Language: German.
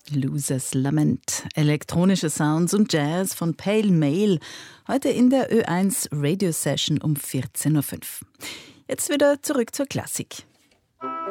Losers Lament, elektronische Sounds und Jazz von Pale Mail. Heute in der Ö1 Radio Session um 14.05 Uhr. Jetzt wieder zurück zur Klassik.